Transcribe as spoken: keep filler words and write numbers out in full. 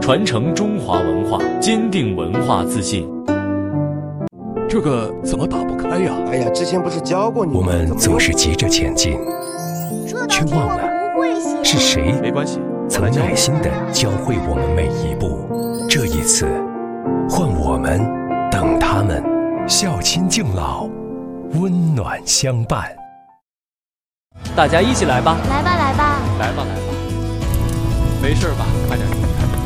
传承中华文化，坚定文化自信。 这个怎么打不开呀？ 哎呀，之前不是教过你吗？ 我们总是急着前进，却忘了是谁没关系， 曾耐心地教会我们每一步。这一次，换我们等他们，孝亲敬老，温暖相伴。 大家一起来吧！ 来吧，来吧， 来吧，来吧！没事吧？快点。